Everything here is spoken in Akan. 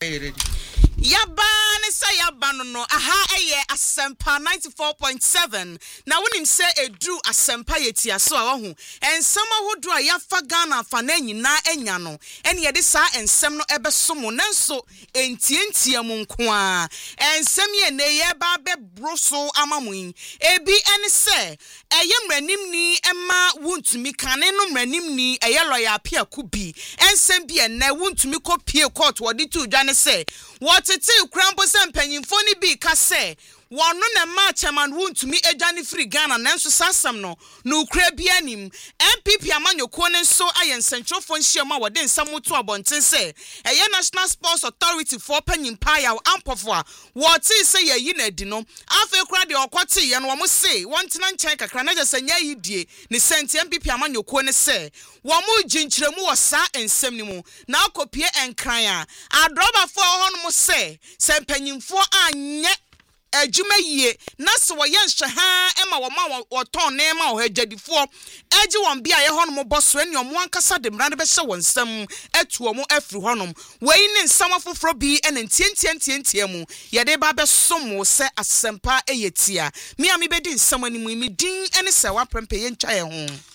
Yaba ne say yaba no aha eye asempa 94.7 na wonim say edu asempa yetia so a ho ensem ahodo a yafa Ghana fa na nyina enya no ene ye de saa ensem no ebeso mo nanso entientia mu nko a ensem ye ne ye ba be broso amamun ebi ene say eye mranim ni ema wuntumi kane no mranim ni eye lawyer apia kubi ensem bi ene wuntumi kopie court wodi tu dwane say Tete Ukrampo se mpanyimfo ni bi ka se wono na ma chairman wuntumi edwane free Ghana nanso sasam no na ukra bi anim MPP amanyoko ne nso ayensentrofo nhyiama wode nsamoto abonten se eye National Sports Authority for panyimpa ya ampofo a wote se yayi na di no afa kura de okwate ye no wo se wontena nchen kakra na je sanya yidie ne senti MPP amanyoko ne se wo mu ginkyeremu wo sa ensem ni mu na akopie enkran a adroba fo ho no se mpanyimfo anye ejuma yie na so wo yenhwe ha ema wo ma wo ton na ema wo hagidifo eji won bia ye hono mo boso eni omo ankasa de mra ne be hye won nsam atuo mo afri honom wei ne nsam afoforo bi ene ntientie mu ye de ba be som se asempa eyetia mi ami be di nsam animu mi din ene se wa prempe ye ntwa ye ho